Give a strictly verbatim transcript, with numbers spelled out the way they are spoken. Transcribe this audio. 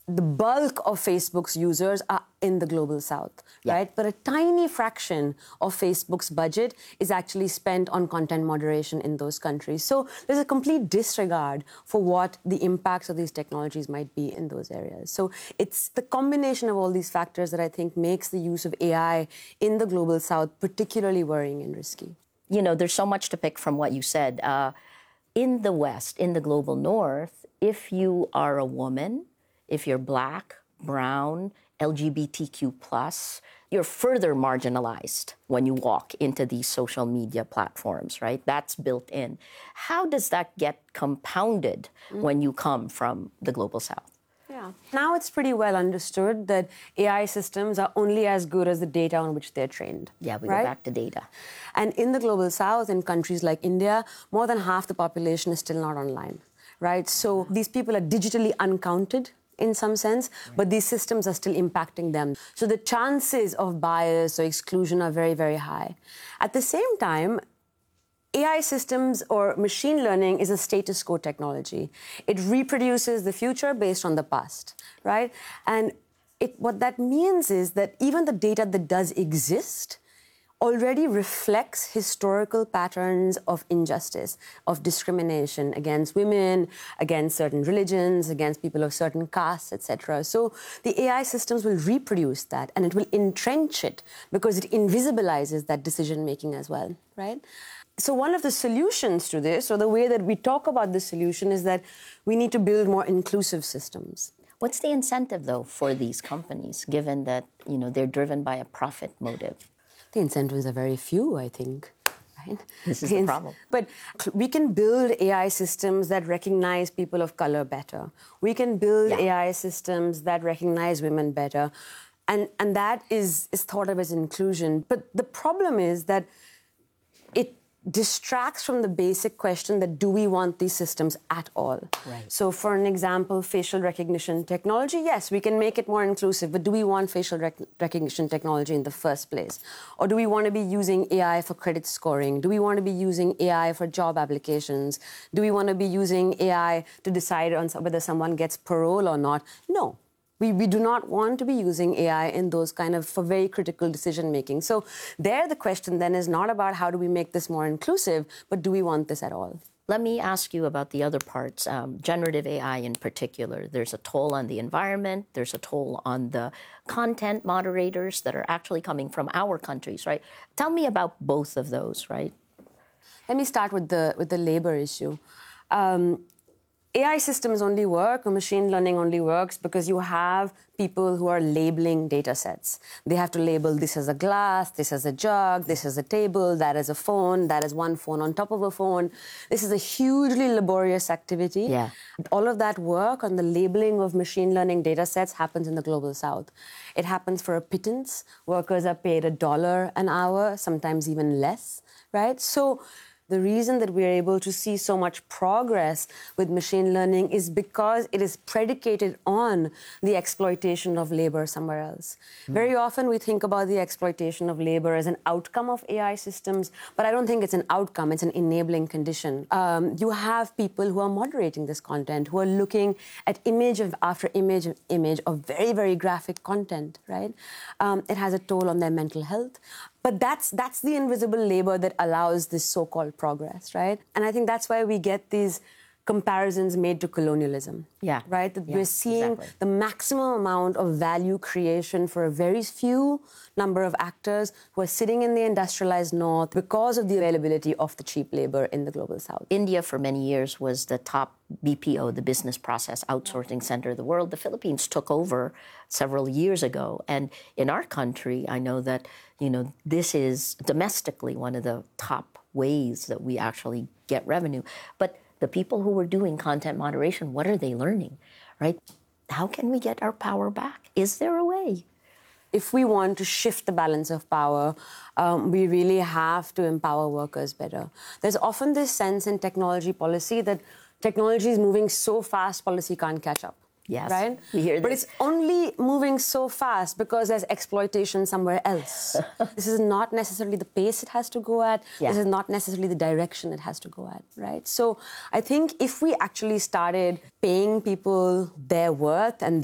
the bulk of Facebook's users are in the global south, yeah. right? But a tiny fraction of Facebook's budget is actually spent on content moderation in those countries. So there's a complete disregard for what the impacts of these technologies might be in those areas. So it's the combination of all these factors that I think makes the use of A I in the global south particularly worrying and risky. You know, there's so much to pick from what you said. Uh, in the West, in the global north, if you are a woman, if you're Black, brown, L G B T Q plus, you're further marginalized when you walk into these social media platforms, right? That's built in. How does that get compounded mm. when you come from the global south? Yeah. Now it's pretty well understood that A I systems are only as good as the data on which they're trained. Yeah, we right? go back to data. And in the global south, in countries like India, more than half the population is still not online, right? So these people are digitally uncounted in some sense, right. but these systems are still impacting them. So the chances of bias or exclusion are very, very high. At the same time, A I systems or machine learning is a status quo technology. It reproduces the future based on the past, right? And it, what that means is that even the data that does exist already reflects historical patterns of injustice, of discrimination against women, against certain religions, against people of certain castes, et cetera. So the A I systems will reproduce that, and it will entrench it because it invisibilizes that decision-making as well, right? So one of the solutions to this, or the way that we talk about this solution, is that we need to build more inclusive systems. What's the incentive, though, for these companies, given that, you know, they're driven by a profit motive? The incentives are very few, I think. Right? This is the problem. But we can build A I systems that recognize people of color better. We can build yeah. A I systems that recognize women better. And, and that is, is thought of as inclusion. But the problem is that it distracts from the basic question that do we want these systems at all? Right. So for an example, facial recognition technology, yes, we can make it more inclusive, but do we want facial rec recognition technology in the first place? Or do we want to be using A I for credit scoring? Do we want to be using A I for job applications? Do we want to be using A I to decide on whether someone gets parole or not? No. We, we do not want to be using A I in those kind of, for very critical decision-making. So there the question then is not about how do we make this more inclusive, but do we want this at all? Let me ask you about the other parts, um, generative A I in particular. There's a toll on the environment. There's a toll on the content moderators that are actually coming from our countries, right? Tell me about both of those, right? Let me start with the, with the labor issue. Um, A I systems only work, or machine learning only works because you have people who are labeling data sets. They have to label this as a glass, this as a jug, this as a table, that as a phone, that is one phone on top of a phone. This is a hugely laborious activity. Yeah. All of that work on the labeling of machine learning data sets happens in the global south. It happens for a pittance. Workers are paid a dollar an hour, sometimes even less, right? So the reason that we're able to see so much progress with machine learning is because it is predicated on the exploitation of labor somewhere else. Mm. Very often we think about the exploitation of labor as an outcome of A I systems, but I don't think it's an outcome, it's an enabling condition. Um, you have people who are moderating this content, who are looking at image of, after image of image of very, very graphic content, right? Um, it has a toll on their mental health. But that's, that's the invisible labor that allows this so-called progress, right? And I think that's why we get these comparisons made to colonialism. Yeah. Right? That yeah, we're seeing exactly. the maximum amount of value creation for a very few number of actors who are sitting in the industrialized north because of the availability of the cheap labor in the global south. India, for many years, was the top B P O, the business process outsourcing center of the world. The Philippines took over several years ago. And in our country, I know that, you know, this is domestically one of the top ways that we actually get revenue. But the people who were doing content moderation, what are they learning, right? How can we get our power back? Is there a way? If we want to shift the balance of power, um, we really have to empower workers better. There's often this sense in technology policy that technology is moving so fast, policy can't catch up. Yes, right? we hear this. But it's only moving so fast because there's exploitation somewhere else. This is not necessarily the pace it has to go at. Yeah. This is not necessarily the direction it has to go at, right? So I think if we actually started paying people their worth and